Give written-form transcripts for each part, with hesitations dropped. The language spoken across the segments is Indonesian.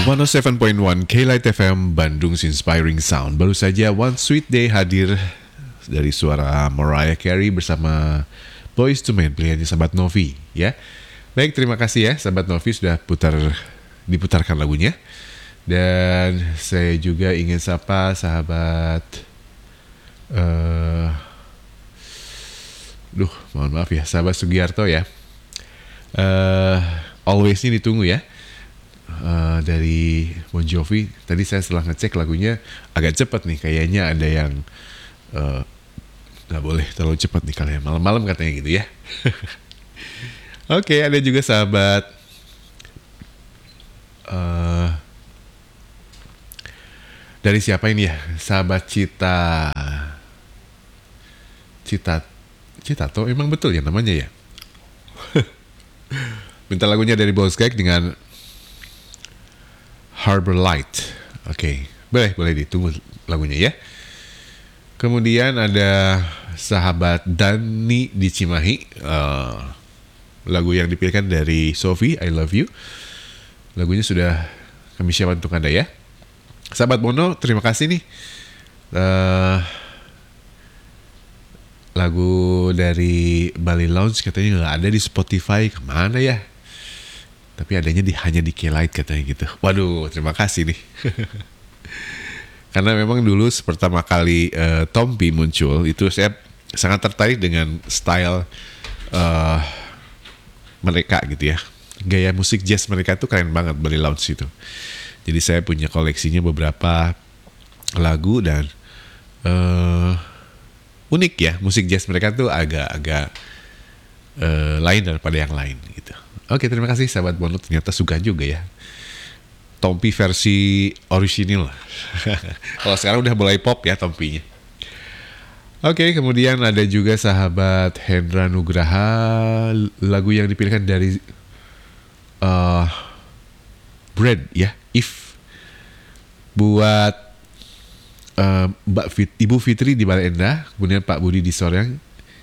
107.1 K-Light FM Bandung's Inspiring Sound. Baru saja One Sweet Day hadir dari suara Mariah Carey bersama Boyz II Men, pilihannya sahabat Novi ya. Baik, terima kasih ya sahabat Novi sudah diputarkan lagunya. Dan saya juga ingin sapa sahabat mohon maaf ya, sahabat Sugiarto ya. Always ini ditunggu ya. Dari Bon Jovi. Tadi saya setelah ngecek lagunya agak cepat nih, kayaknya ada yang nggak boleh terlalu cepat nih kalian malam-malam katanya gitu ya. Oke, ada juga sahabat dari siapa ini ya, sahabat Citato emang betul ya namanya ya. Minta lagunya dari Bozkek dengan Harbor Light. Oke, boleh ditunggu lagunya ya. Kemudian ada sahabat Dani di Cimahi. Lagu yang dipilihkan dari Sophie, I Love You. Lagunya sudah kami siapkan untuk Anda ya. Sahabat Mono, terima kasih nih. Lagu dari Bali Lounge katanya nggak ada di Spotify, kemana ya? Tapi adanya hanya di K-Light katanya gitu. Waduh, terima kasih nih. Karena memang dulu pertama kali Tompi muncul, itu saya sangat tertarik dengan style mereka gitu ya. Gaya musik jazz mereka tuh keren banget, Bali Lounge itu. Jadi saya punya koleksinya beberapa lagu dan unik ya, musik jazz mereka tuh agak lain daripada yang lain gitu. Oke, terima kasih sahabat Bono, ternyata suka juga ya Tompi versi orisinil. Kalau sekarang udah mulai pop ya Tompinya. Oke, kemudian ada juga sahabat Hendra Nugraha, lagu yang dipilihkan dari Bread ya, If, buat Ibu Fitri di Bale Endah, kemudian Pak Budi di Soreang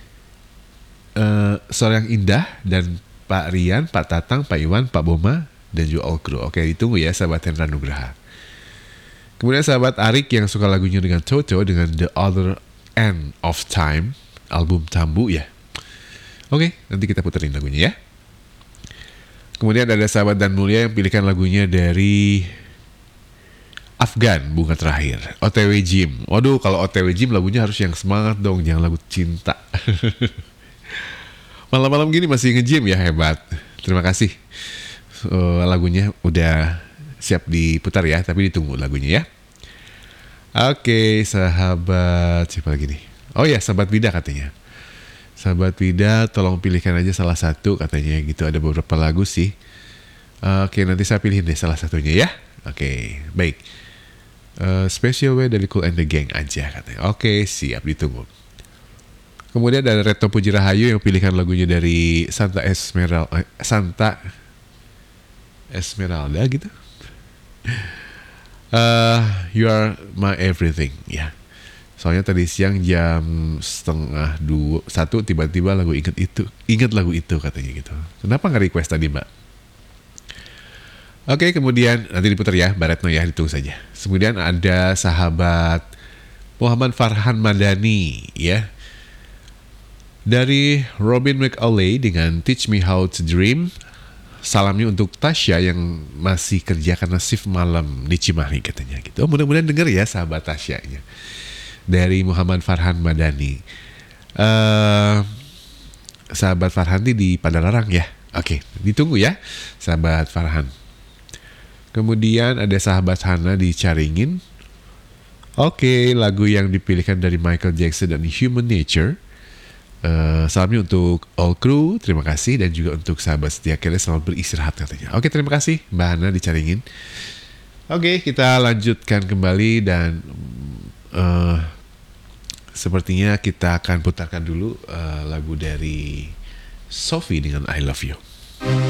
Indah, dan Pak Rian, Pak Tatang, Pak Iwan, Pak Boma, dan juga all crew. Oke, ditunggu ya sahabat Hendra Nugraha. Kemudian sahabat Arik yang suka lagunya dengan Toto dengan The Other End of Time, album Tambu ya. Oke, nanti kita puterin lagunya ya. Kemudian ada sahabat Dan Mulia yang pilihkan lagunya dari Afgan, Bunga Terakhir, OTW Gym. Waduh, kalau OTW Gym lagunya harus yang semangat dong, jangan lagu cinta. Malam-malam gini masih nge-gym ya, hebat. Terima kasih. Lagunya udah siap diputar ya, tapi ditunggu lagunya ya. Oke, sahabat siapa lagi nih? Oh ya, sahabat Vida katanya. Sahabat Vida, tolong pilihkan aja salah satu katanya gitu. Ada beberapa lagu sih. Oke, nanti saya pilihin deh salah satunya ya. Oke, baik. Special Way dari Kool and the Gang aja katanya. Oke, siap, ditunggu. Kemudian ada Retno Puji Rahayu yang pilihkan lagunya dari Santa Esmeralda gitu. You Are My Everything ya. Soalnya tadi siang jam 1:30 tiba-tiba lagu ingat lagu itu katanya gitu. Kenapa nggak request tadi Mbak? Oke, kemudian nanti diputar ya Mbak Retno ya, ditunggu saja. Kemudian ada sahabat Muhammad Farhan Madani ya, dari Robin McAuley dengan Teach Me How to Dream. Salamnya untuk Tasya yang masih kerja karena shift malam di Cimahi katanya gitu. Mudah-mudahan denger ya sahabat Tasyanya. Dari Muhammad Farhan Madani. Sahabat Farhan di Padalarang ya. Oke, ditunggu ya sahabat Farhan. Kemudian ada sahabat Hana di Caringin. Oke, lagu yang dipilihkan dari Michael Jackson dan Human Nature. Salamnya untuk all crew, terima kasih, dan juga untuk sahabat setia kalian, selamat beristirahat katanya. Oke, terima kasih Mbak Hana dicaringin. Oke, kita lanjutkan kembali dan sepertinya kita akan putarkan dulu lagu dari Sophie dengan I Love You.